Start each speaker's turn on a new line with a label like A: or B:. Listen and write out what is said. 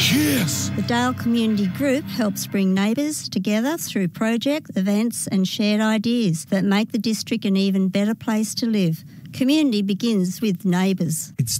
A: Yes!
B: The Dale Community Group helps bring neighbours together through projects, events and shared ideas that make the district an even better place to live. Community begins with neighbours.
A: It's